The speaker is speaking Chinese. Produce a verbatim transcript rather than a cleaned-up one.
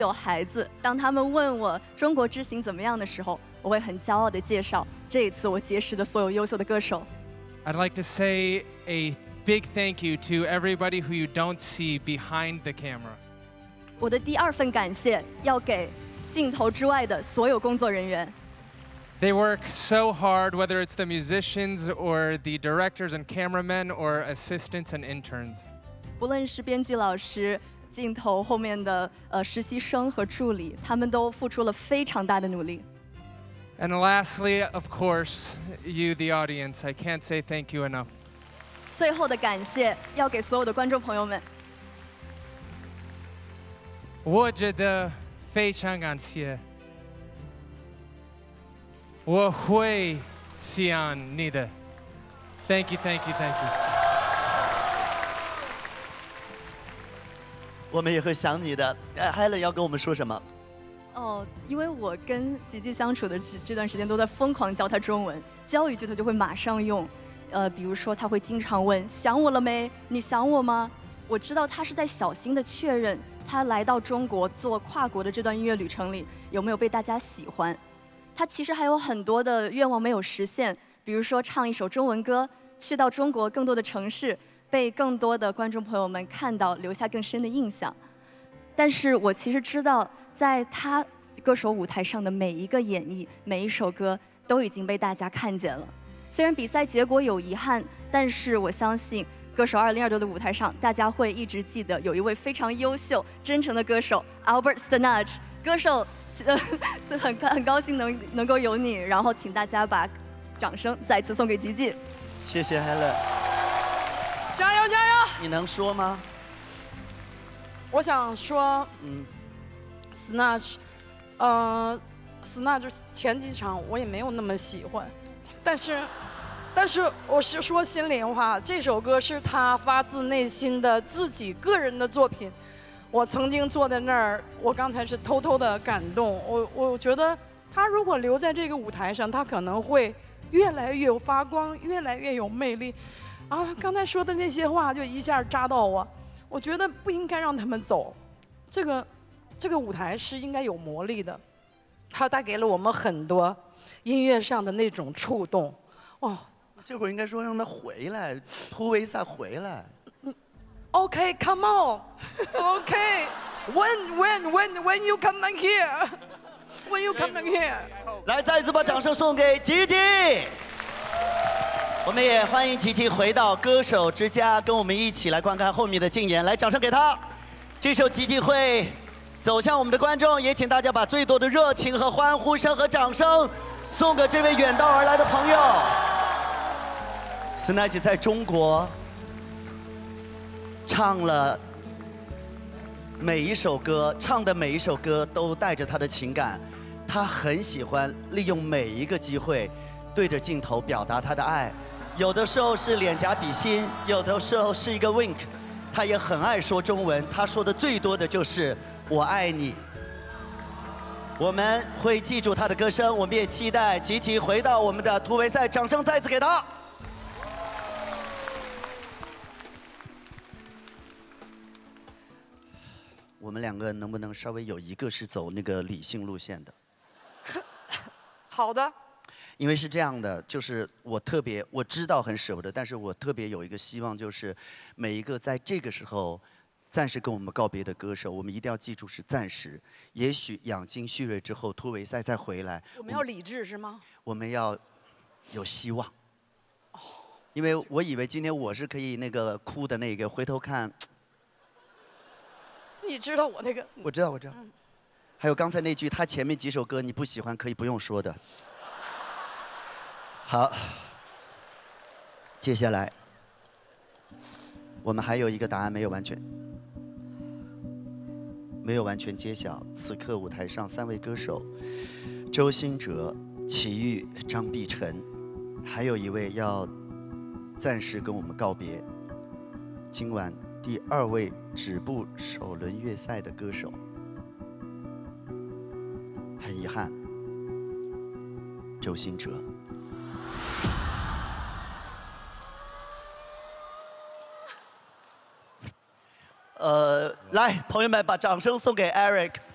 有孩子，当他们问我中国之行怎么样的时候，我会很骄傲地介绍这一次我结识的所有优秀的歌手。 I'd like to say a big thank you to everybody who you don't see behind the camera. 我的第二份感谢要给镜头之外的所有工作人员。 They work so hard, whether it's the musicians or the directors and cameramen or assistants and interns. 不论是编剧老师、镜头后面的呃实习生和助理，他们都付出了非常大的努力。 And lastly, of course, you, the audience. I can't say thank you enough. 最后的感谢要给所有的观众朋友们。 我觉得非常感谢。我会想你的。Thank you, thank you, thank you. 我们也会想你的。哎 ，Helen 要跟我们说什么？ 哦，因为我跟吉吉相处的这这段时间都在疯狂教他中文，教一句他就会马上用。呃，比如说他会经常问：“想我了没？你想我吗？”我知道他是在小心的确认他来到中国做跨国的这段音乐旅程里有没有被大家喜欢。他其实还有很多的愿望没有实现，比如说唱一首中文歌，去到中国更多的城市，被更多的观众朋友们看到，留下更深的印象。但是我其实知道，在他歌手舞台上的每一个演绎，每一首歌都已经被大家看见了。虽然比赛结果有遗憾，但是我相信歌手二零二六的舞台上，大家会一直记得有一位非常优秀、真诚的歌手 Albert Stanage。歌手，呃，很很高兴能能够有你，然后请大家把掌声再次送给吉吉。 谢谢 Helen。 加油加油！ 你能说吗？ 我想说， 嗯 ，Snatch， 呃 ，Snatch 前几场我也没有那么喜欢，但是，但是我是说心里话，这首歌是他发自内心的自己个人的作品。我曾经坐在那儿，我刚才是偷偷的感动。我我觉得他如果留在这个舞台上，他可能会越来越有发光，越来越有魅力。啊，刚才说的那些话就一下扎到我。我觉得不应该让他们走，这个这个舞台是应该有魔力的，它带给了我们很多音乐上的那种触动。哦， 这会儿应该说让他回来，突围赛回来。 OK, come on. OK, when when when when you come in here, when you come in here. 来，再一次把掌声送给吉吉。我们也欢迎吉吉回到歌手之家，跟我们一起来观看后面的竞演。来，掌声给他。这首吉吉会走向我们的观众，也请大家把最多的热情和欢呼声和掌声送给这位远道而来的朋友。Snatch 在中国唱了每一首歌，唱的每一首歌都带着他的情感。他很喜欢利用每一个机会对着镜头表达他的爱，有的时候是脸颊比心，有的时候是一个 wink。他也很爱说中文，他说的最多的就是我爱你。我们会记住他的歌声，我们也期待吉吉回到我们的突围赛，掌声再次给他。我们两个能不能稍微有一个是走那个理性路线的？ 好的。 因为是这样的，就是我特别我知道很舍不得，但是我特别有一个希望，就是每一个在这个时候暂时跟我们告别的歌手，我们一定要记住是暂时。也许养精蓄锐之后，突围赛再回来， 我们要理智是吗？ 我们要有希望。哦，因为我以为今天我是可以那个哭的那个，回头看。 你知道我那个？ 我知道，我知道。嗯、还有刚才那句，他前面几首歌你不喜欢可以不用说的。好，接下来我们还有一个答案没有完全，没有完全揭晓。此刻舞台上三位歌手：周兴哲、齐豫、张碧晨，还有一位要暂时跟我们告别。今晚第二位止步首轮决赛的歌手，很遗憾，周兴哲。呃，来，朋友们，把掌声送给 Eric。